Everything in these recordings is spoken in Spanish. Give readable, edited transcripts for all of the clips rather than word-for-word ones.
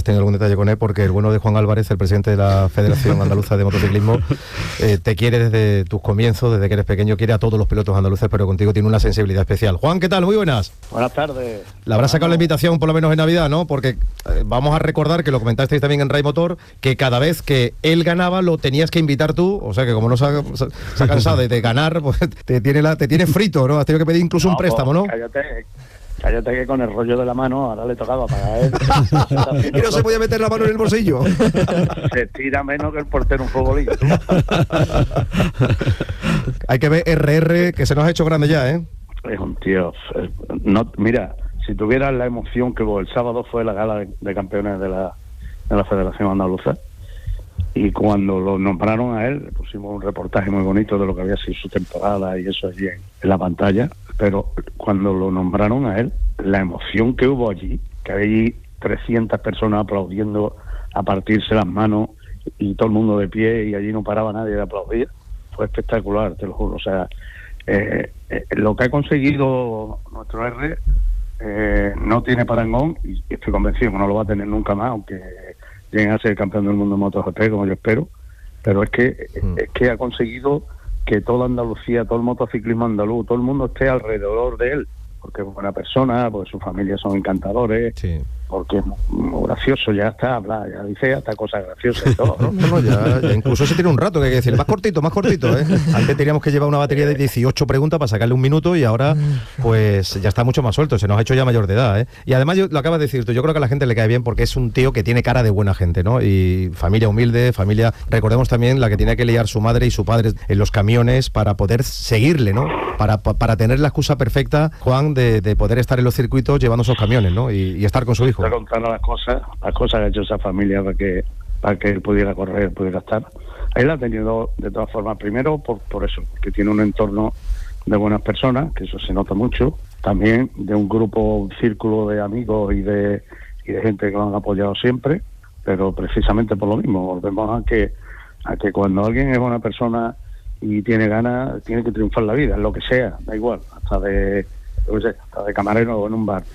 tenido algún detalle con él, porque el bueno de Juan Álvarez, el presidente de la Federación Andaluza de Motociclismo, te quiere desde tus comienzos, desde que eres pequeño, quiere a todos los pilotos andaluces, pero contigo tiene una sensibilidad especial. Juan, ¿qué tal? Muy buenas. Buenas tardes. Le habrás sacado la invitación por lo menos en Navidad, ¿no? Porque vamos a recordar, que lo comentasteis también en Ray Motor, que cada vez que él ganaba lo tenías que invitar tú, o sea que como no se ha cansado de ganar, pues te tiene frito, ¿no? Has tenido que pedir incluso un préstamo, ¿no? Cállate que con el rollo de la mano ahora le tocaba pagar él. Y no se podía meter la mano en el bolsillo. Se tira menos que el portero un futbolillo. Hay que ver RR, que se nos ha hecho grande ya, ¿eh? Es un tío. No, mira, si tuvieras la emoción que hubo el sábado, fue la gala de campeones de la Federación Andaluza, y cuando lo nombraron a él, le pusimos un reportaje muy bonito de lo que había sido su temporada y eso allí en la pantalla, pero cuando lo nombraron a él, la emoción que hubo allí, que había allí 300 personas aplaudiendo, a partirse las manos, y todo el mundo de pie, y allí no paraba nadie de aplaudir, fue espectacular, te lo juro. O sea, lo que ha conseguido nuestro R no tiene parangón, y estoy convencido que no lo va a tener nunca más, aunque lleguen a ser campeón del mundo de MotoGP, como yo espero, pero es que ha conseguido que toda Andalucía, todo el motociclismo andaluz, todo el mundo esté alrededor de él, porque es buena persona, porque su familia son encantadores, sí, porque es muy gracioso, ya está, habla, ya dice hasta cosas graciosas y todo, ¿no? No, ya incluso se tiene un rato, que hay que decir, más cortito, ¿eh? Antes teníamos que llevar una batería de 18 preguntas para sacarle un minuto, y ahora pues ya está mucho más suelto, se nos ha hecho ya mayor de edad, ¿eh? Y además, lo acabas de decir tú, yo creo que a la gente le cae bien porque es un tío que tiene cara de buena gente, ¿no? Y familia humilde, recordemos también la que tenía que liar su madre y su padre en los camiones para poder seguirle, ¿no? Para tener la excusa perfecta, Juan, de poder estar en los circuitos llevando esos camiones, ¿no? Y estar con su hijo. Te contaron las cosas que ha hecho esa familia para que él pudiera correr, pudiera estar. Él ha tenido, de todas formas, primero por eso, porque tiene un entorno de buenas personas, que eso se nota mucho, también de un grupo, un círculo de amigos y de gente que lo han apoyado siempre, pero precisamente por lo mismo, volvemos a que cuando alguien es buena persona y tiene ganas, tiene que triunfar la vida, en lo que sea, da igual, hasta de camarero en un bar,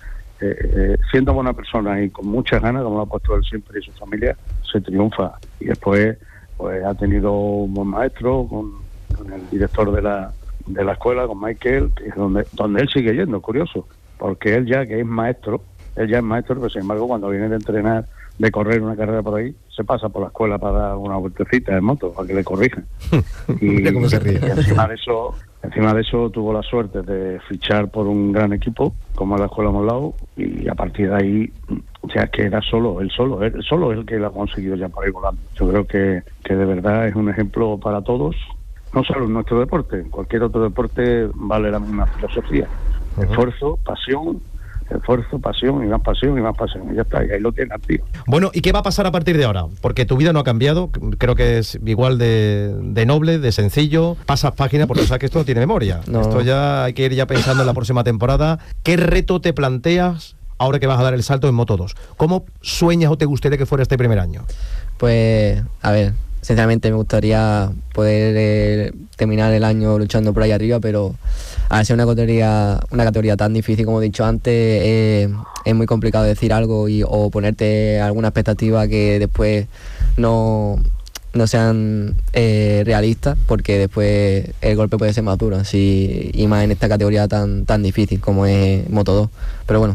siendo buena persona y con muchas ganas, como lo ha puesto él siempre y su familia, se triunfa. Y después pues ha tenido un buen maestro con el director de la escuela, con Michael, que es donde él sigue yendo, curioso, porque él ya es maestro, pero sin embargo cuando viene de entrenar, de correr una carrera por ahí, se pasa por la escuela para dar una vueltecita en moto, para que le corrijan. Mira cómo se ríe. Y encima de eso tuvo la suerte de fichar por un gran equipo como la Escuela Monlau, y a partir de ahí ya que era él solo es el que lo ha conseguido ya por ahí volando. Yo creo que de verdad es un ejemplo para todos, no solo en nuestro deporte, en cualquier otro deporte vale la misma filosofía. Esfuerzo, pasión y más pasión, y ya está, y ahí lo tienes, tío. Bueno, ¿y qué va a pasar a partir de ahora? Porque tu vida no ha cambiado, creo que es igual de noble, de sencillo, pasas página, porque sabes que esto no tiene memoria. No. Esto ya hay que ir ya pensando en la próxima temporada. ¿Qué reto te planteas ahora que vas a dar el salto en Moto2? ¿Cómo sueñas o te gustaría que fuera este primer año? Pues, a ver, sinceramente me gustaría poder terminar el año luchando por ahí arriba, pero al ser una categoría tan difícil, como he dicho antes, es muy complicado decir algo o ponerte alguna expectativa que después no sean realistas, porque después el golpe puede ser más duro, y más en esta categoría tan difícil como es Moto2. Pero bueno,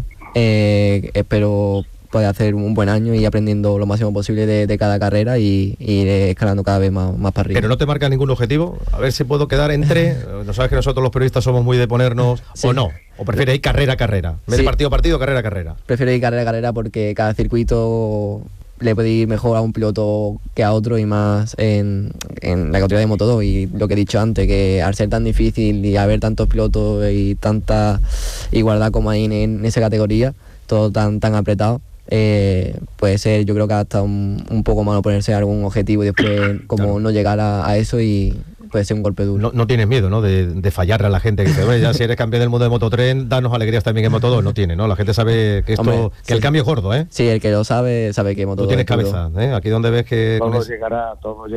espero poder hacer un buen año y aprendiendo lo máximo posible de cada carrera y ir escalando cada vez más para arriba. ¿Pero no te marca ningún objetivo? A ver si puedo quedar entre... ¿No sabes que nosotros los periodistas somos muy de ponernos... Sí. ¿O no? ¿O prefieres ir carrera a carrera? ¿Ves partido a partido, carrera a carrera? Prefiero ir carrera a carrera porque cada circuito le puede ir mejor a un piloto que a otro, y más en la categoría de Moto2. Y lo que he dicho antes, que al ser tan difícil y haber tantos pilotos y tanta igualdad como hay en esa categoría, todo tan apretado, puede ser, yo creo que hasta un poco malo ponerse algún objetivo y después como no llegar a eso, y puede ser un golpe duro. No tienes miedo, ¿no? De fallarle a la gente que dice, "Oye, ya si eres campeón del mundo de Moto3, danos alegrías también en Moto2". No tiene, ¿no? La gente sabe que esto, Hombre, que el cambio es gordo, ¿eh? Sí, el que lo sabe que Moto2 Tú tienes es duro. cabeza, ¿eh? Aquí donde ves que Todo llegará. todo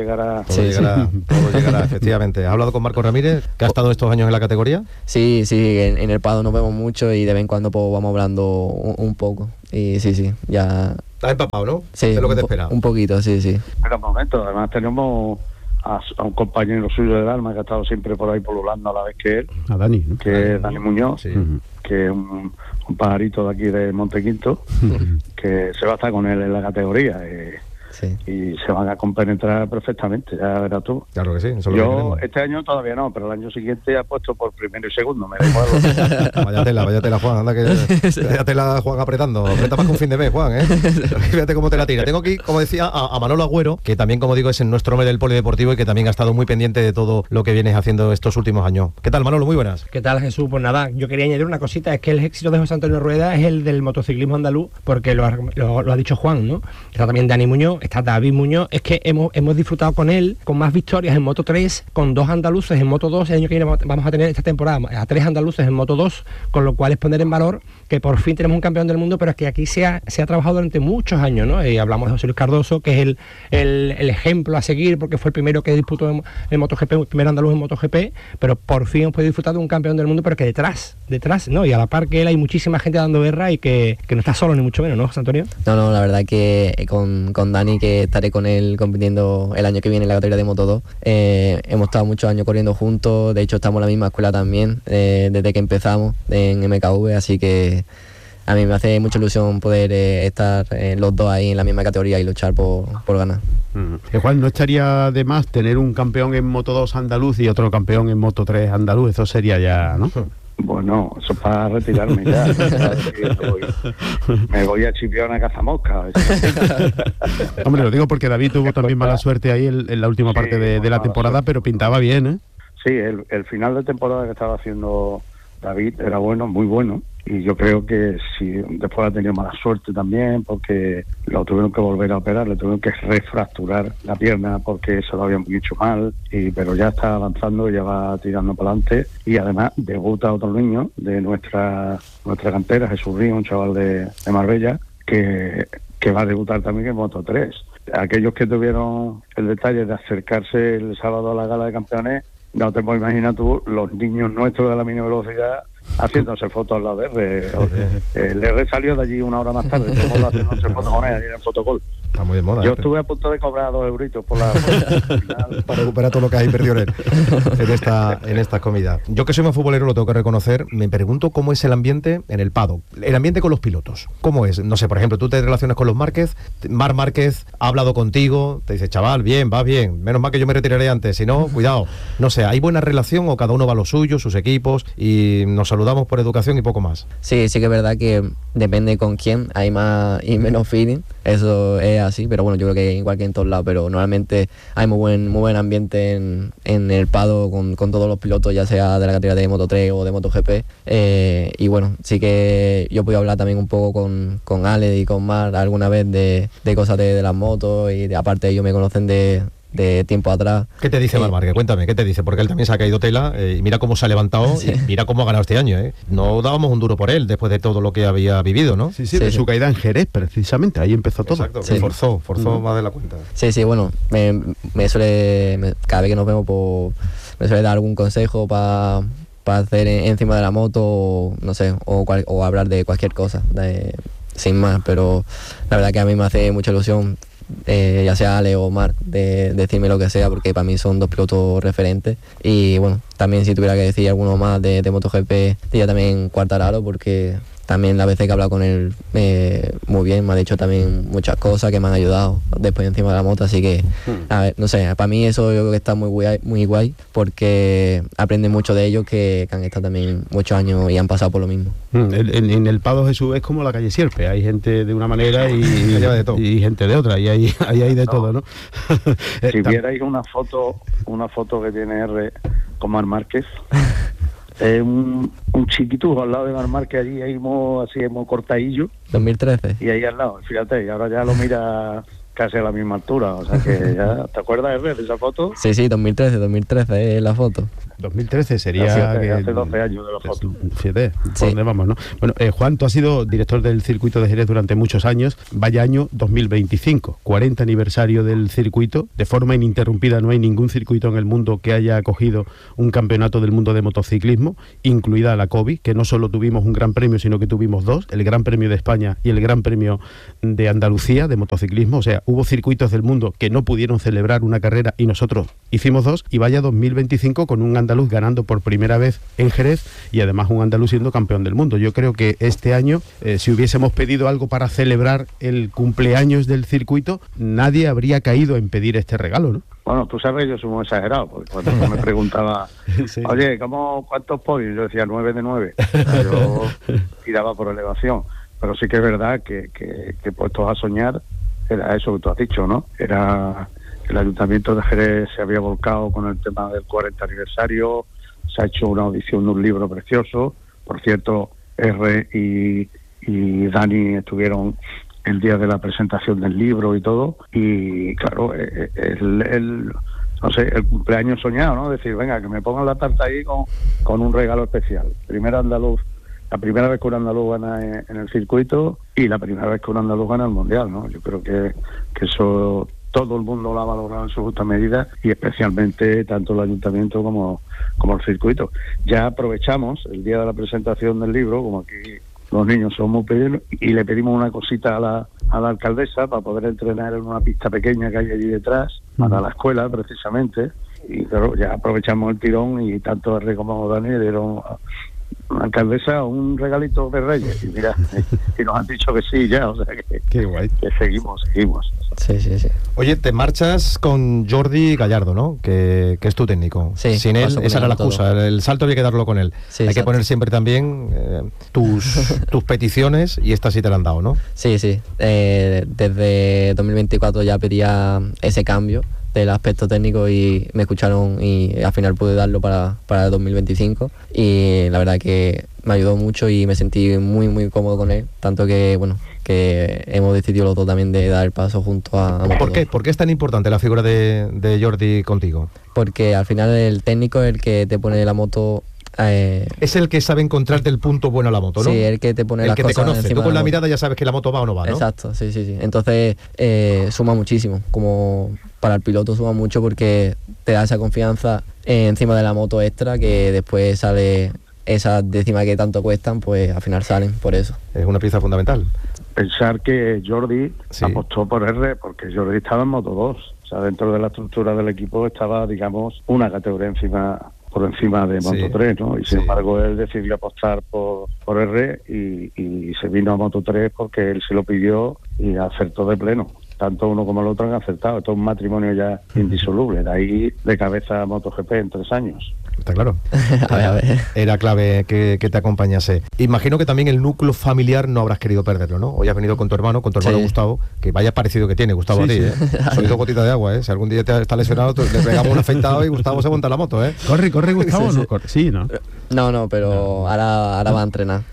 llegará, efectivamente. ¿Has hablado con Marco Ramírez, que ha estado estos años en la categoría? Sí, en el Pado nos vemos mucho y de vez en cuando pues, vamos hablando un poco. Y sí, ya... Estás empapado, ¿no? Sí, Es lo que te espera. un poquito, sí. Pero un momento, además tenemos a un compañero suyo del alma que ha estado siempre por ahí polulando a la vez que él, A Dani, ¿no? que es Dani Muñoz, Sí. que es un pajarito de aquí de Montequinto, que se va a estar con él en la categoría Sí. y se van a compenetrar perfectamente, ya verás tú. Claro que sí, eso es lo que Yo queremos. este año todavía no, pero el año siguiente ha puesto por primero y segundo, me da igual. Vaya tela, Juan, anda que vaya tela, Juan, apretando. Aprieta más con fin de mes, Juan, ¿eh? Fíjate cómo te la tira. Tengo aquí, como decía, a Manolo Agüero, que también, como digo, es en nuestro hombre del polideportivo y que también ha estado muy pendiente de todo lo que vienes haciendo estos últimos años. ¿Qué tal, Manolo? Muy buenas. ¿Qué tal, Jesús? Pues nada, yo quería añadir una cosita, es que el éxito de José Antonio Rueda es el del motociclismo andaluz, porque lo ha dicho Juan, ¿no? Está también Dani Muñoz, está David Muñoz, es que hemos disfrutado con él, con más victorias en Moto3, con 2 andaluces en Moto2, el año que viene vamos a tener esta temporada a 3 andaluces en Moto2, con lo cual es poner en valor que por fin tenemos un campeón del mundo, pero es que aquí se ha trabajado durante muchos años, ¿no? Y hablamos de José Luis Cardoso, que es el ejemplo a seguir, porque fue el primero que disputó en MotoGP, el primer andaluz en MotoGP, pero por fin hemos podido disfrutar de un campeón del mundo, pero que detrás, ¿no? Y a la par que él hay muchísima gente dando guerra y que no está solo ni mucho menos, ¿no, José Antonio? No, la verdad que con Dani, que estaré con él compitiendo el año que viene en la categoría de Moto2, hemos estado muchos años corriendo juntos, de hecho estamos en la misma escuela también, desde que empezamos en MKV, así que a mí me hace mucha ilusión poder estar los dos ahí en la misma categoría y luchar por ganar. Juan, ¿no estaría de más tener un campeón en Moto2 andaluz y otro campeón en Moto3 andaluz? Eso sería ya, ¿no? Bueno, eso es para retirarme ya. Me voy a Chipiona a cazamosca. Hombre, lo digo porque David tuvo también mala suerte ahí en la última parte de la temporada, pero pintaba bien, ¿eh? Sí, el final de temporada que estaba haciendo David era bueno, muy bueno, y yo creo que sí, después ha tenido mala suerte también porque lo tuvieron que volver a operar, le tuvieron que refracturar la pierna porque se lo habían hecho mal, pero ya está avanzando, ya va tirando para adelante, y además debuta otro niño de nuestra cantera, Jesús Río, un chaval de Marbella, que va a debutar también en Moto3. Aquellos que tuvieron el detalle de acercarse el sábado a la gala de campeones, no te puedes imaginar tú los niños nuestros de la mini velocidad haciéndose fotos al lado de R. El R salió de allí una hora más tarde, haciéndose fotos con él allí en el fotocall. Está muy de moda. Yo estuve a punto de cobrar 2 euritos por la para recuperar todo lo que has invertido en esta comida. Yo, que soy más futbolero, lo tengo que reconocer, me pregunto cómo es el ambiente en el paddock, el ambiente con los pilotos. ¿Cómo es? No sé, por ejemplo, tú te relacionas con los Márquez, Marc Márquez ha hablado contigo, te dice, chaval, bien, vas bien, menos mal que yo me retiraré antes, si no, cuidado. No sé, ¿hay buena relación o cada uno va a lo suyo, sus equipos, y nos saludamos por educación y poco más? Sí que es verdad que depende con quién, hay más y menos feeling, eso es así, pero bueno, yo creo que igual que en todos lados, pero normalmente hay muy buen ambiente en el Pado con todos los pilotos, ya sea de la categoría de Moto3 o de MotoGP, y bueno, sí que yo puedo hablar también un poco con Alex y con Mar alguna vez de cosas de las motos, y aparte ellos me conocen de tiempo atrás. ¿Qué te dice Marc Márquez? Cuéntame, ¿qué te dice? Porque él también se ha caído tela, y mira cómo se ha levantado, sí. Y mira cómo ha ganado este año, ¿eh? No dábamos un duro por él después de todo lo que había vivido, ¿no? Sí, de su caída en Jerez, precisamente, ahí empezó todo. Exacto, sí. forzó más de la cuenta. Sí, bueno, me suele, cada vez que nos vemos, me suele dar algún consejo para hacer encima de la moto, o, no sé, o hablar de cualquier cosa, sin más, pero la verdad que a mí me hace mucha ilusión, ya sea Ale o Marc, de decirme lo que sea, porque para mí son dos pilotos referentes. Y bueno, también si tuviera que decir alguno más de MotoGP, diría también Quartararo, porque también la vez que he hablado con él muy bien, me ha dicho también muchas cosas que me han ayudado después encima de la moto, así que a ver, no sé, para mí eso yo creo que está muy guay, porque aprende mucho de ellos que han estado también muchos años y han pasado por lo mismo. En el Pado, Jesús, es como la calle Sierpe, hay gente de una manera y gente de otra, y hay de todo, ¿no? Si vierais una foto que tiene R con Marc Márquez, un chiquitujo al lado de Marc Márquez, allí hemos cortadillo. 2013. Y ahí al lado, fíjate, y ahora ya lo mira casi a la misma altura, o sea que ya, ¿te acuerdas de esa foto? Sí, 2013 es la foto. 2013 sería... Hace 12 años de la foto. 7, ¿por dónde vamos, no? Bueno, Juan, tú has sido director del circuito de Jerez durante muchos años. Vaya año 2025, 40 aniversario del circuito. De forma ininterrumpida no hay ningún circuito en el mundo que haya acogido un campeonato del mundo de motociclismo, incluida la COVID, que no solo tuvimos un gran premio, sino que tuvimos dos, el Gran Premio de España y el Gran Premio de Andalucía de motociclismo. O sea, hubo circuitos del mundo que no pudieron celebrar una carrera y nosotros hicimos dos, y vaya 2025 con un andaluz ganando por primera vez en Jerez y además un andaluz siendo campeón del mundo. Yo creo que este año, si hubiésemos pedido algo para celebrar el cumpleaños del circuito, nadie habría caído en pedir este regalo, ¿no? Bueno, tú sabes, yo soy muy exagerado, porque cuando me preguntaba, sí, oye, ¿cuántos podios? Yo decía 9 de 9. Yo tiraba por elevación. Pero sí que es verdad que puestos a soñar, era eso que tú has dicho, ¿no? Era el Ayuntamiento de Jerez se había volcado con el tema del 40 aniversario, se ha hecho una audición de un libro precioso. Por cierto, R y Dani estuvieron el día de la presentación del libro y todo, y claro, el cumpleaños soñado, ¿no? Decir, venga, que me pongan la tarta ahí con un regalo especial. La primera vez que un andaluz gana en el circuito y la primera vez que un andaluz gana el mundial, ¿no? Yo creo que eso todo el mundo lo ha valorado en su justa medida, y especialmente tanto el ayuntamiento como el circuito. Ya aprovechamos el día de la presentación del libro, como aquí los niños son muy pequeños, y le pedimos una cosita a la alcaldesa para poder entrenar en una pista pequeña que hay allí detrás, para la escuela precisamente, y claro, ya aprovechamos el tirón, y tanto R como Dani le dieron a la alcaldesa un regalito de Reyes, y mira, y nos han dicho que sí ya, o sea que, qué guay, que seguimos. Sí. Oye, te marchas con Jordi Gallardo, ¿no? Que es tu técnico. Sí, sin él, esa era la excusa, el salto había que darlo con él. Sí, hay exacto. que poner siempre también tus peticiones, y esta sí te la han dado, ¿no? Sí. Desde 2024 ya pedía ese cambio del aspecto técnico y me escucharon, y al final pude darlo para el 2025, y la verdad que me ayudó mucho y me sentí muy muy cómodo con él, tanto que que hemos decidido los dos también de dar el paso junto a Moto2. ¿Por qué? ¿Por qué es tan importante la figura de Jordi contigo? Porque al final el técnico es el que te pone la moto. Es el que sabe encontrarte el punto bueno a la moto, ¿no? Sí, el que te pone las cosas te conoce. encima. Tú con la mirada ya sabes que la moto va o no va, ¿no? Exacto, sí. Entonces suma muchísimo, como para el piloto suma mucho, porque te da esa confianza encima de la moto extra, que después sale esas décimas que tanto cuestan, pues al final salen por eso. Es una pieza fundamental. Pensar que Jordi apostó por R, porque Jordi estaba en Moto2, o sea, dentro de la estructura del equipo estaba, digamos, una categoría por encima de Moto3, ¿no? Y sin embargo él decidió apostar por R y se vino a Moto3 porque él se lo pidió y acertó de pleno. Tanto uno como el otro han acertado. Esto es un matrimonio ya indisoluble. De ahí de cabeza a MotoGP en 3 años. Está claro. A ver. Era clave que te acompañase. Imagino que también el núcleo familiar no habrás querido perderlo, ¿no? Hoy has venido con tu hermano Gustavo, que vaya parecido que tiene Gustavo a ti, ¿eh? Soy dos gotitas de agua, ¿eh? Si algún día te está lesionado, le pegamos un afeitado y Gustavo se monta en la moto, ¿eh? Corre Gustavo, ¿no? Sí, ¿no? No, pero ahora va a entrenar.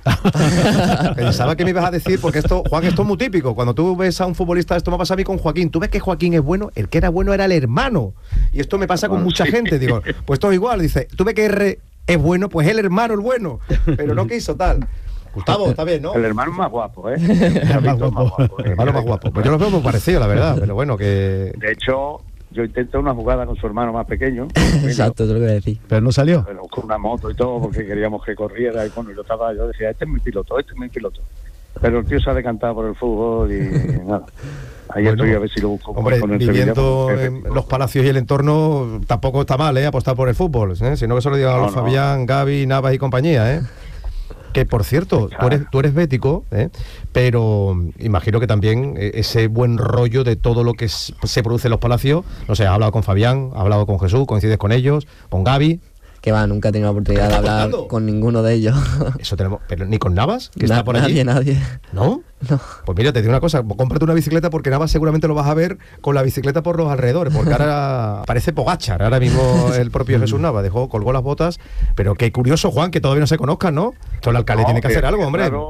Pensaba que me ibas a decir, porque Juan, esto es muy típico. Cuando tú ves a un futbolista, esto me pasa a mí con Joaquín, tú ves que Joaquín es bueno, el que era bueno era el hermano. Y esto me pasa con mucha gente. Digo, pues todo igual, dice, tú ves que R es bueno, pues el hermano es bueno, pero no quiso tal. Gustavo, está bien, ¿no? El hermano más guapo, ¿eh? El más guapo. El hermano más guapo. Pues yo lo veo muy parecido, la verdad, pero bueno, que... De hecho, yo intenté una jugada con su hermano más pequeño. Exacto, te lo voy a decir. Pero no salió. Pero con una moto y todo, porque queríamos que corriera, y bueno, yo decía, este es mi piloto. Pero el tío se ha decantado por el fútbol y nada. Ahí estoy a ver si lo busco. Hombre, con el viviendo Sevilla, en los palacios y el entorno, tampoco está mal, apostar por el fútbol, ¿eh? Si no, que se lo digan a los Fabián, Gaby, Navas y compañía, ¿eh? Que por cierto, tú eres bético, pero imagino que también ese buen rollo de todo lo que se produce en los palacios, no sé, has hablado con Fabián, has hablado con Jesús, coincides con ellos, con Gaby. Que va, nunca he tenido la oportunidad de hablar con ninguno de ellos. Eso tenemos, pero ni con Navas, que está por allí. Nadie. ¿No? No. Pues mira, te digo una cosa, cómprate una bicicleta, porque Navas seguramente lo vas a ver con la bicicleta por los alrededores, porque ahora parece Pogačar, ahora mismo el propio Jesús Navas colgó las botas, pero qué curioso, Juan, que todavía no se conozcan, ¿no? Esto el alcalde tiene que hacer algo, hombre. Claro,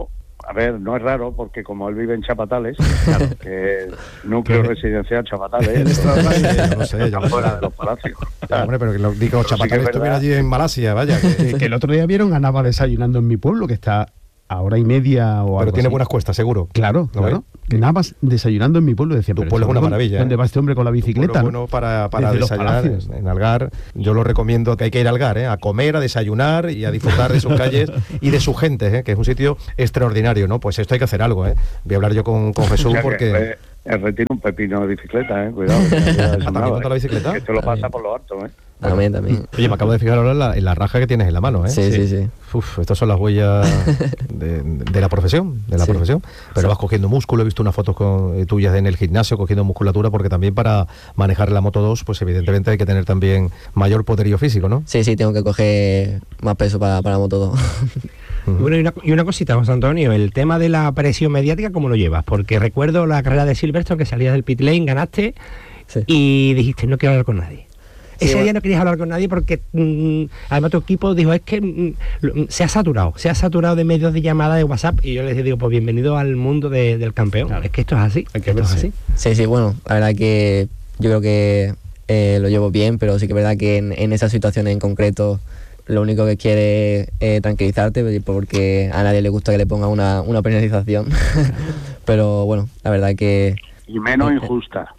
a ver, no es raro porque como él vive en Chapatales, claro, que es núcleo residencial Chapatales, no sé, está fuera de los palacios. Claro, hombre, pero que lo digo, Chapatales sí estuviera allí en Malasia, vaya. Que el otro día vieron a Nava desayunando en mi pueblo, que está a hora y media o algo Pero tiene así. buenas cuestas, seguro. Claro, ¿Lo claro. Navas desayunando en mi pueblo, decía, Tu pero pueblo es una ¿dónde- maravilla, ¿Dónde ¿eh? va este hombre con la bicicleta? Bueno, ¿no? para Desde los desayunar palacios. en Algar. Yo lo recomiendo, que hay que ir a Algar, a comer, a desayunar y a disfrutar de sus calles y de su gente, que es un sitio extraordinario, ¿no? Pues esto hay que hacer algo, Voy a hablar yo con Jesús O sea, porque... el retiro un pepino de bicicleta, cuidado. ¿También monta la bicicleta? Que esto lo pasa por lo alto, También. Oye, me acabo de fijar ahora en la raja que tienes en la mano, Sí. Uf, estas son las huellas de la profesión, Sí. profesión. Pero vas cogiendo músculo, he visto unas fotos tuyas en el gimnasio cogiendo musculatura, porque también para manejar la Moto 2, pues evidentemente hay que tener también mayor poderío físico, ¿no? Sí, tengo que coger más peso para la Moto 2. Bueno, y una cosita, José Antonio, el tema de la presión mediática, ¿cómo lo llevas? Porque recuerdo la carrera de Silverstone, que salías del pit lane, ganaste Sí. y dijiste, no quiero hablar con nadie. Sí, Ese bueno. día no querías hablar con nadie porque además tu equipo dijo, es que se ha saturado de medios de llamada de WhatsApp, y yo les digo, pues bienvenido al mundo del campeón. Claro. Es que esto es así. Hay que esto es verse. así. Sí, bueno, la verdad que yo creo que lo llevo bien, pero sí que es verdad que en esas situaciones en concreto lo único que quiere es tranquilizarte, porque a nadie le gusta que le ponga una penalización. Pero bueno, la verdad que... Y menos injusta.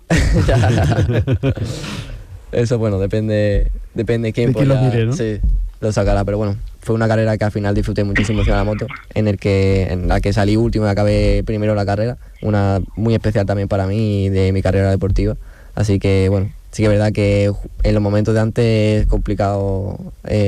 Eso, bueno, depende quién, De quién pues, lo mire, ¿no? Sí, lo sacará, pero bueno, fue una carrera que al final disfruté muchísimo encima de la moto, en la que salí último y acabé primero la carrera, una muy especial también para mí y de mi carrera deportiva, así que bueno, sí que es verdad que en los momentos de antes es complicado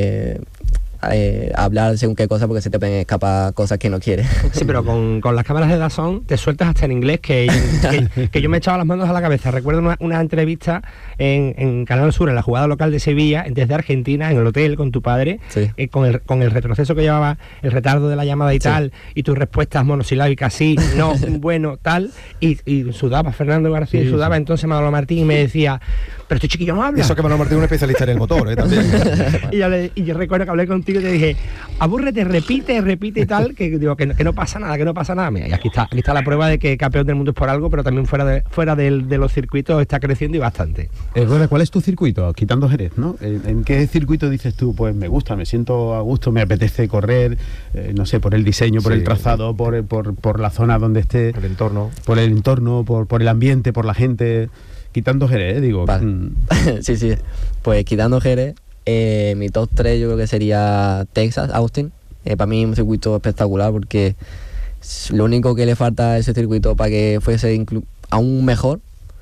hablar según qué cosas, porque se te pueden escapar cosas que no quieres. Sí, pero con las cámaras de DAZN te sueltas hasta en inglés, que yo me echaba las manos a la cabeza. Recuerdo una entrevista en Canal Sur, en la jugada local de Sevilla, desde Argentina, en el hotel con tu padre, Sí. con el retroceso que llevaba, el retardo de la llamada y Sí. tal, y tus respuestas monosilábicas, sí, no, bueno, tal, y sudaba Fernando García, Sí, y sudaba entonces Manolo Martín, y me decía, pero este chiquillo no habla. Eso que Manuel Martín es un especialista en el motor, también. Y yo recuerdo que hablé contigo y te dije, abúrrete, repite y tal, que digo que no pasa nada. Mira, y aquí está la prueba de que campeón del mundo es por algo, pero también fuera de los circuitos está creciendo y bastante. Rueda, ¿cuál es tu circuito? Quitando Jerez, ¿no? ¿En qué circuito dices tú, pues me gusta, me siento a gusto, me apetece correr, no sé, por el diseño, por Sí. el trazado, por la zona donde esté, El entorno. por el entorno, por el ambiente, por la gente? Quitando Jerez, digo. Vale. Sí, pues quitando Jerez, mi top 3 yo creo que sería Texas, Austin. Para mí es un circuito espectacular, porque lo único que le falta a ese circuito para que fuese aún mejor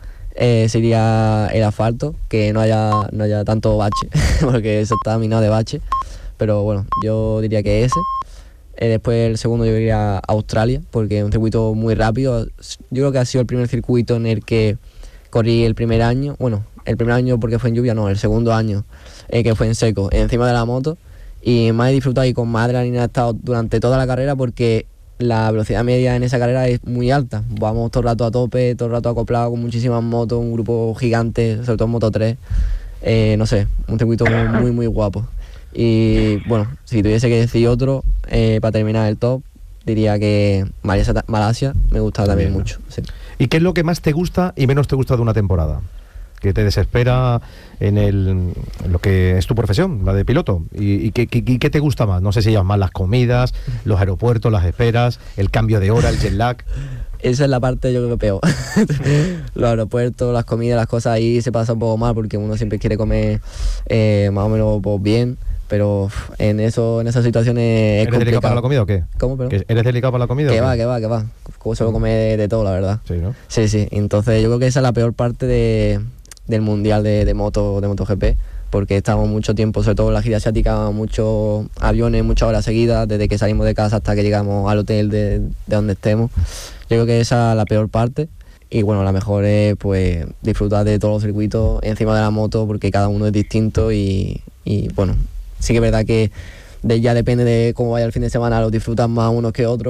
sería el asfalto, que no haya tanto bache, porque eso está minado de bache. Pero bueno, yo diría que ese. Después el segundo yo diría Australia, porque es un circuito muy rápido. Yo creo que ha sido el primer circuito en el que corrí el primer año, el primer año porque fue en lluvia, no, el segundo año que fue en seco, encima de la moto, y más he disfrutado y con más adrenalina he estado durante toda la carrera, porque la velocidad media en esa carrera es muy alta. Vamos todo el rato a tope, todo el rato acoplado con muchísimas motos, un grupo gigante, sobre todo en Moto 3. No sé, un circuito muy, muy guapo. Y bueno, si tuviese que decir otro, para terminar el top, diría que Malasia me gusta también mucho. Sí. ¿Y qué es lo que más te gusta y menos te gusta de una temporada? Que te desespera en lo que es tu profesión, la de piloto. ¿Y qué te gusta más? No sé si llevas más las comidas, los aeropuertos, las esperas, el cambio de hora, el jet lag. Esa es la parte yo creo que peor. Los aeropuertos, las comidas, las cosas ahí se pasa un poco mal, porque uno siempre quiere comer más o menos pues, bien, pero en esas situaciones es ¿Eres delicado para la comida o qué? ¿Cómo, perdón? ¿Que ¿Eres delicado para la comida? Que o qué? va. Suelo comer de todo, la verdad. Sí, ¿no? Sí. Entonces yo creo que esa es la peor parte del mundial de MotoGP, porque estamos mucho tiempo, sobre todo en la gira asiática, muchos aviones, muchas horas seguidas, desde que salimos de casa hasta que llegamos al hotel de donde estemos. Yo creo que esa es la peor parte. Y bueno, la mejor es pues disfrutar de todos los circuitos encima de la moto, porque cada uno es distinto y bueno, sí que es verdad que ya depende de cómo vaya el fin de semana, los disfrutan más unos que otros,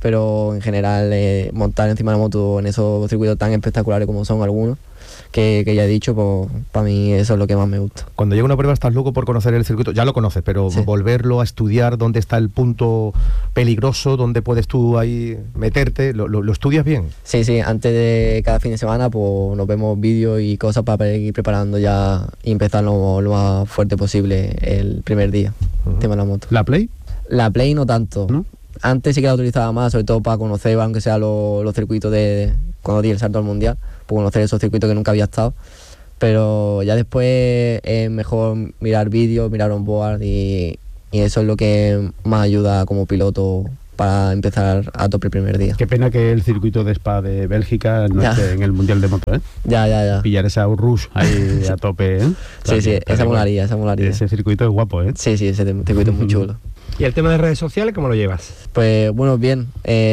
pero en general montar encima de la moto en esos circuitos tan espectaculares como son algunos, que ya he dicho, pues para mí eso es lo que más me gusta. Cuando llega una prueba estás loco por conocer el circuito, ya lo conoces, pero Sí. volverlo a estudiar, dónde está el punto peligroso, dónde puedes tú ahí meterte, ¿lo estudias bien? Sí, antes de cada fin de semana pues nos vemos vídeos y cosas para ir preparando ya y empezar lo más fuerte posible el primer día, el tema de la moto. ¿La Play? La Play no tanto. ¿No? Antes sí que la utilizaba más, sobre todo para conocer, aunque sea los circuitos de cuando di el salto al mundial, pues conocer esos circuitos que nunca había estado. Pero ya después es mejor mirar vídeos, mirar onboard y eso es lo que más ayuda como piloto para empezar a tope el primer día. Qué pena que el circuito de Spa de Bélgica no Ya. esté en el Mundial de Moto, ¿eh? Ya. Pillar esa Rush ahí a tope, ¿eh? Sí, esa molaría. Ese circuito es guapo, ¿eh? Sí, ese circuito es muy chulo. ¿Y el tema de redes sociales cómo lo llevas? Pues bueno, bien.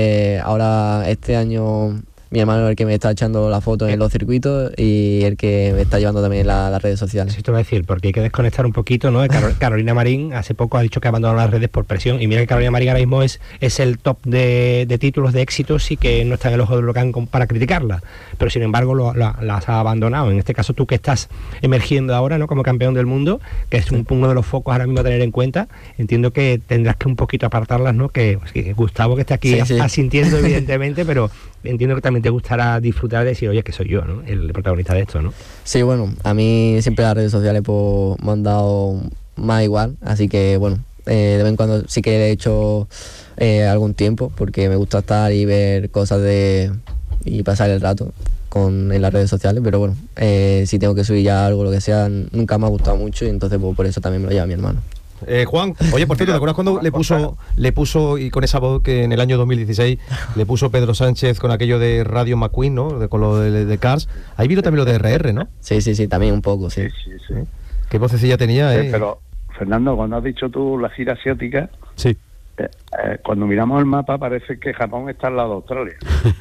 Ahora este año mi hermano es el que me está echando la foto en los circuitos y el que me está llevando también las redes sociales. Eso te voy a decir, porque hay que desconectar un poquito, ¿no? Carolina Marín hace poco ha dicho que ha abandonado las redes por presión y mira que Carolina Marín ahora mismo es el top de títulos, de éxitos y que no está en el ojo del huracán para criticarla, pero sin embargo las ha abandonado. En este caso tú que estás emergiendo ahora, ¿no? Como campeón del mundo, que es uno de los focos ahora mismo a tener en cuenta, entiendo que tendrás que un poquito apartarlas, ¿no? Que Gustavo que está aquí Sí. asintiendo evidentemente, pero entiendo que también te gustará disfrutar de decir, oye, que soy yo, ¿no? El protagonista de esto, ¿no? Sí, bueno, a mí siempre las redes sociales pues, me han dado más igual, así que bueno, de vez en cuando sí que he hecho algún tiempo porque me gusta estar y ver cosas y pasar el rato en las redes sociales, pero bueno, si tengo que subir ya algo, lo que sea, nunca me ha gustado mucho y entonces pues, por eso también me lo lleva mi hermano. Juan, oye, por cierto, ¿te acuerdas cuando le puso y con esa voz que en el año 2016 le puso Pedro Sánchez con aquello de Radio McQueen, ¿no? Con lo de Cars. Ahí vino también lo de RR, ¿no? Sí, también un poco, sí. Sí. Qué vocecilla tenía, ¿eh? Pero, Fernando, cuando has dicho tú la gira asiática, Sí. cuando miramos el mapa parece que Japón está al lado de Australia.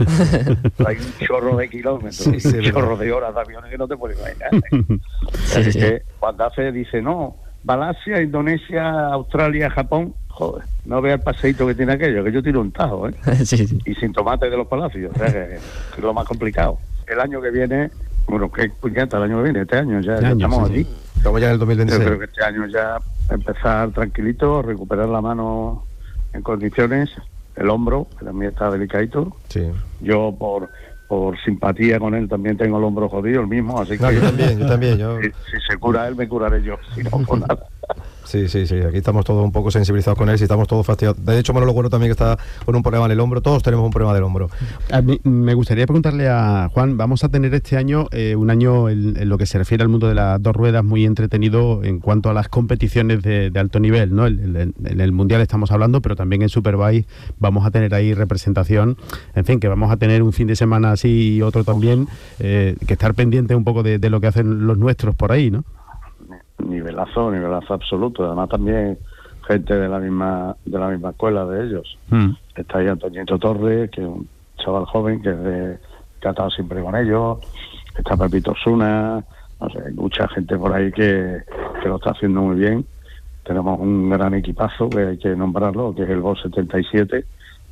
Hay un chorro de kilómetros, Sí, un chorro de horas de aviones que no te puedes imaginar. Es que cuando dice, no, Malasia, Indonesia, Australia, Japón, joder, no vea el paseíto que tiene aquello, que yo tiro un tajo, ¿eh? Sí. Y sin tomate de los palacios, o sea que es lo más complicado. El año que viene, bueno, qué puñeta el año que viene, este año ya estamos sí, allí. Estamos ya en el Yo 2026. creo que este año ya empezar tranquilito, recuperar la mano en condiciones, el hombro, que también está delicadito. Sí. Yo por simpatía con él también tengo el hombro jodido, el mismo, así que No, yo también. si se cura él, me curaré yo, si no, pues nada. Sí, aquí estamos todos un poco sensibilizados con él, si estamos todos fastidiados. De hecho, Manolo Bueno también que está con un problema en el hombro, todos tenemos un problema del hombro. A mí me gustaría preguntarle a Juan, vamos a tener este año un año en lo que se refiere al mundo de las dos ruedas muy entretenido en cuanto a las competiciones de alto nivel, ¿no? En el Mundial estamos hablando, pero también en Superbike vamos a tener ahí representación, en fin, que vamos a tener un fin de semana así y otro también, que estar pendiente un poco de lo que hacen los nuestros por ahí, ¿no? Nivelazo absoluto. Además también gente de la misma escuela de ellos. Está ahí Antoñito Torres, que es un chaval joven que ha estado siempre con ellos. Está Pepito Osuna, no sé, hay mucha gente por ahí que lo está haciendo muy bien. Tenemos un gran equipazo que hay que nombrarlo, que es el Boss 77,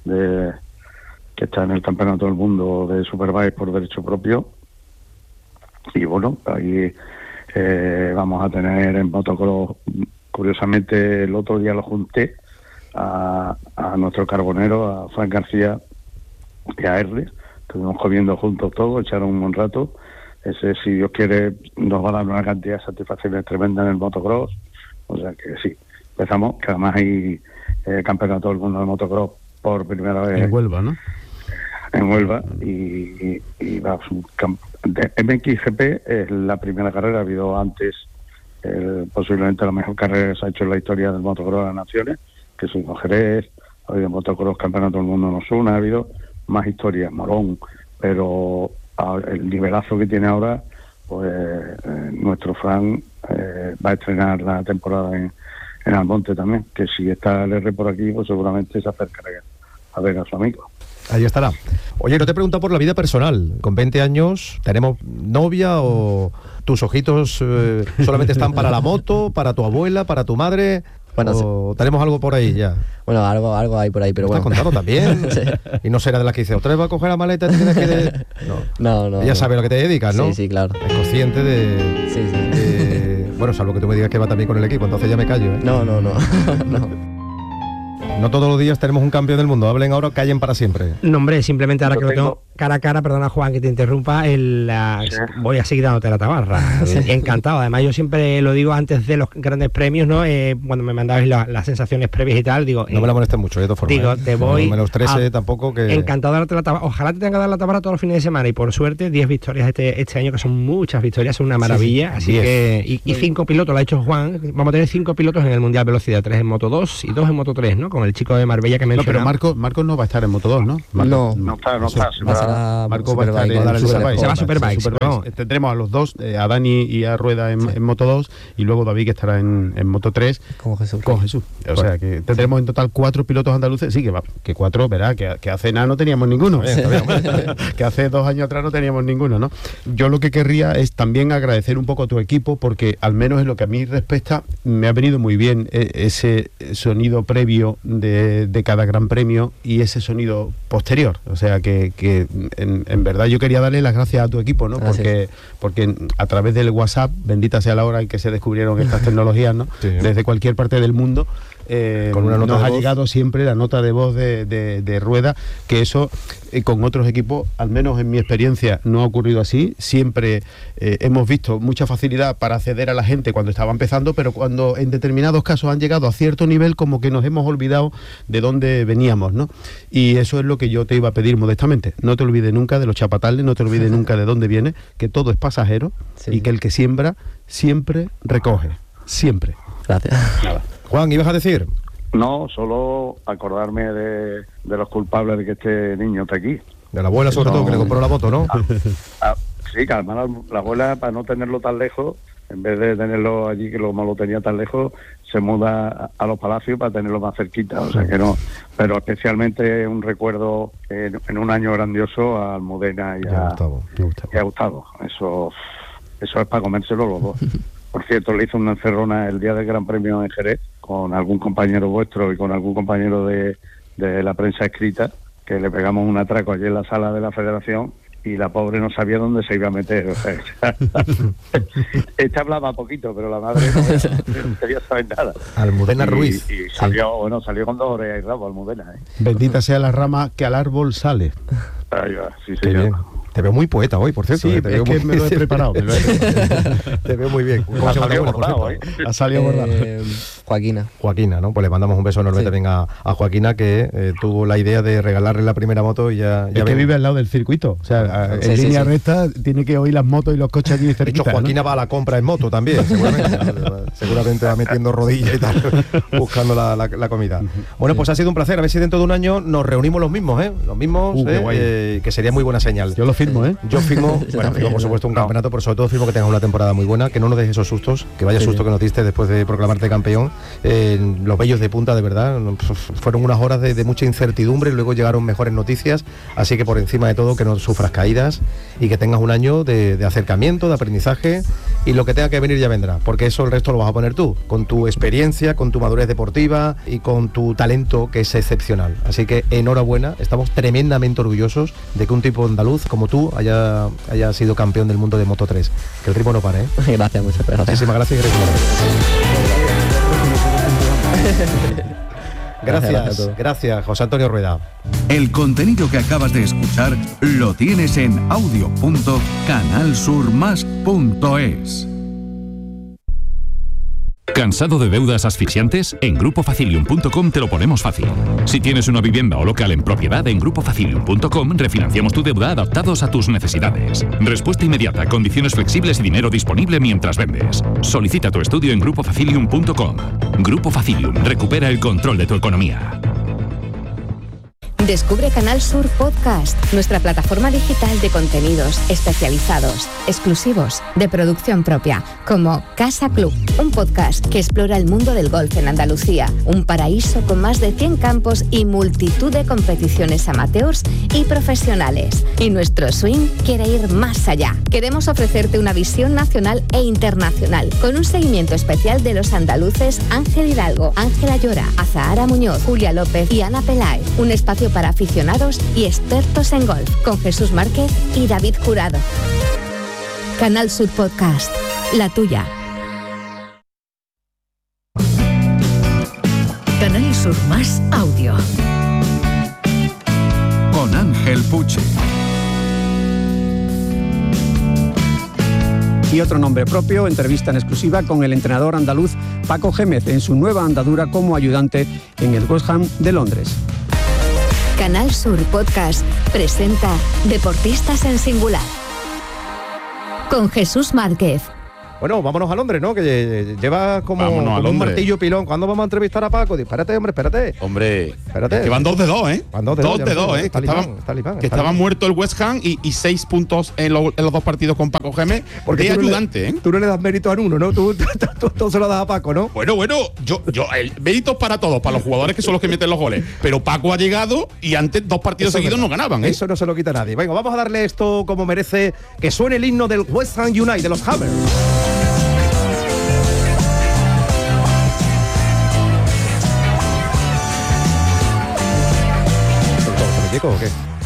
que está en el Campeonato del Mundo de Superbike por derecho propio. Y bueno, ahí vamos a tener en motocross, curiosamente el otro día lo junté a nuestro carbonero, a Frank García y a R. Estuvimos comiendo juntos todos, echaron un buen rato. Ese, si Dios quiere, nos va a dar una cantidad de satisfacciones tremendas en el motocross. O sea que sí, empezamos, que además hay campeonato del mundo de motocross por primera vez En Huelva, ¿no? en Huelva y MXGP es la primera carrera. Ha habido antes posiblemente la mejor carrera que se ha hecho en la historia del motocross de las naciones, que es en Jerez. Ha habido motocross campeonato del mundo en Osuna, ha habido más historias, Morón, pero el nivelazo que tiene ahora, pues nuestro Fran va a estrenar la temporada en Almonte también, que si está el R por aquí, pues seguramente se acercará a ver a su amigo. Ahí estará. Oye, no te he preguntado por la vida personal. Con 20 años, ¿tenemos novia o tus ojitos solamente están para la moto, para tu abuela, para tu madre? Bueno, ¿O tenemos algo por ahí ya? Bueno, algo hay por ahí, pero ¿Lo bueno. estás contando también? Sí. Y no será de las que dice, otra vez va a coger la maleta y tienes que... No. Ella sabe a lo que te dedicas, ¿no? Sí, sí, claro. Es consciente de... Sí. Bueno, salvo que tú me digas que va también con el equipo, entonces ya me callo, ¿eh? No. No todos los días tenemos un campeón del mundo. Hablen ahora, callen para siempre. No, hombre, simplemente ahora Yo que lo tengo tengo- cara a cara, perdona Juan que te interrumpa, voy a seguir dándote la tabarra. Encantado. Además, yo siempre lo digo antes de los grandes premios, ¿no? Cuando me mandabais las sensaciones previas y tal, digo... No me la molestes mucho, de todas formas. Digo, te voy No me lo estrese tampoco que... Encantado de darte la tabarra. Ojalá te tenga que dar la tabarra todos los fines de semana y por suerte 10 victorias este año, que son muchas victorias, son una maravilla. Así 10. que... Y 5 pilotos, lo ha hecho Juan. Vamos a tener 5 pilotos en el Mundial Velocidad, 3 en Moto 2 y 2 en Moto 3, ¿no? Con el chico de Marbella que No, pero mencionaba. Marco no va a estar en Moto 2, ¿no? No. No está, se Va a va. ser a Marco va a estar Superbike, en con Superbike. Se va a Superbike, no. Tendremos a los dos, a Dani y a Rueda en Moto 2 y luego David que estará en Moto 3 Con Jesús. con Jesús. O sea que tendremos en total 4 pilotos andaluces. Sí, que 4, verá, que hace nada no teníamos ninguno. Que hace 2 años atrás no teníamos ninguno, ¿no? Yo lo que querría es también agradecer un poco a tu equipo porque al menos en lo que a mí respecta me ha venido muy bien ese sonido previo de cada gran premio y ese sonido posterior. O sea que en verdad yo quería darle las gracias a tu equipo, ¿no? Porque a través del WhatsApp, bendita sea la hora en que se descubrieron estas tecnologías, ¿no? Sí. Desde cualquier parte del mundo Con una nota nos de ha voz. llegado siempre la nota de voz de Rueda, que eso con otros equipos, al menos en mi experiencia, no ha ocurrido así. Siempre hemos visto mucha facilidad para acceder a la gente cuando estaba empezando, pero cuando en determinados casos han llegado a cierto nivel, como que nos hemos olvidado de dónde veníamos, ¿no? Y eso es lo que yo te iba a pedir modestamente. No te olvides nunca de los chapatales, no te olvides nunca de dónde viene, que todo es pasajero y que el que siembra siempre recoge. Siempre. Gracias. Nada. Juan, ¿ibas a decir? No, solo acordarme de los culpables de que este niño esté aquí. De la abuela, sobre todo, que le compró la moto, ¿no? Sí, que además la abuela, para no tenerlo tan lejos, en vez de tenerlo allí, que lo tenía tan lejos, se muda a los palacios para tenerlo más cerquita. O sea que no, pero especialmente un recuerdo en un año grandioso a Almudena y a Gustavo. Eso es para comérselo los dos. Por cierto, le hice una encerrona el día del Gran Premio en Jerez con algún compañero vuestro y con algún compañero de la prensa escrita, que le pegamos un atraco allí en la sala de la Federación y la pobre no sabía dónde se iba a meter. O sea, esta hablaba poquito, pero la madre no quería saber nada. Almudena Ruiz. Y salió con 2 orejas y rabo, Almudena. Bendita sea la rama que al árbol sale. Ahí va, sí, Qué señor. bien. Te veo muy poeta hoy, por cierto. Sí, Te es veo que muy... me lo he preparado. Te veo muy bien. ¿Cómo se llama la abuela, por bordado, cierto? Ha salido bordado. Joaquina. Joaquina, ¿no? Pues le mandamos un beso enorme también a Joaquina, que tuvo la idea de regalarle la primera moto y ya Es que vive al lado del circuito. O sea, en línea recta tiene que oír las motos y los coches allí De cerquita. hecho, Joaquina va a la compra en moto también, seguramente va metiendo rodillas y tal, buscando la comida. Bueno, pues ha sido un placer. A ver si dentro de un año nos reunimos los mismos, ¿eh? Los mismos, qué guay. que sería muy buena señal. Yo lo firmo, ¿eh? Yo firmo, bueno, firmo por supuesto un campeonato, pero sobre todo firmo que tengas una temporada muy buena, que no nos dejes esos sustos, que vaya susto que nos diste después de proclamarte campeón. Los bellos de punta, de verdad, fueron unas horas de mucha incertidumbre y luego llegaron mejores noticias, así que por encima de todo que no sufras caídas y que tengas un año de acercamiento, de aprendizaje, y lo que tenga que venir ya vendrá, porque eso el resto lo vas a poner tú, con tu experiencia, con tu madurez deportiva y con tu talento, que es excepcional. Así que enhorabuena, estamos tremendamente orgullosos de que un tipo andaluz como tú haya sido campeón del mundo de Moto 3. Que el ritmo no pare, ¿eh? Gracias, muchas gracias. Muchísimas gracias. Gracias, José Antonio Rueda. El contenido que acabas de escuchar lo tienes en audio.canalsurmas.es. ¿Cansado de deudas asfixiantes? En GrupoFacilium.com te lo ponemos fácil. Si tienes una vivienda o local en propiedad, en GrupoFacilium.com refinanciamos tu deuda adaptados a tus necesidades. Respuesta inmediata, condiciones flexibles y dinero disponible mientras vendes. Solicita tu estudio en GrupoFacilium.com. Grupo Facilium, recupera el control de tu economía. Descubre Canal Sur Podcast, nuestra plataforma digital de contenidos especializados, exclusivos, de producción propia, como Casa Club, un podcast que explora el mundo del golf en Andalucía, un paraíso con más de 100 campos y multitud de competiciones amateurs y profesionales. Y nuestro swing quiere ir más allá. Queremos ofrecerte una visión nacional e internacional, con un seguimiento especial de los andaluces Ángel Hidalgo, Ángela Llora, Azahara Muñoz, Julia López y Ana Peláez. Un espacio para aficionados y expertos en golf, con Jesús Márquez y David Jurado. Canal Sur Podcast, la tuya. Canal Sur Más Audio. Con Ángel Puche. Y otro nombre propio, entrevista en exclusiva con el entrenador andaluz Paco Gémez en su nueva andadura como ayudante en el West Ham de Londres. Canal Sur Podcast presenta Deportistas en Singular con Jesús Márquez. Bueno, vámonos a Londres, ¿no? Que lleva como un martillo pilón. ¿Cuándo vamos a entrevistar a Paco? Espérate, hombre, espérate. Hombre, espérate. Que van 2 de 2, ¿eh? Van 2 de 2, ¿eh? Que estaba muerto el West Ham y 6 puntos en los 2 partidos con Paco Gémez. Porque de ayudante, ¿eh? Tú no le das mérito a uno, ¿no? Tú se lo das a Paco, ¿no? Bueno, yo el mérito es para todos, para los jugadores que son los que meten los goles. Pero Paco ha llegado y antes 2 partidos seguidos no ganaban, ¿eh? Eso no se lo quita nadie. Venga, vamos a darle esto como merece, que suene el himno del West Ham United, de los Hammers. ¿O qué?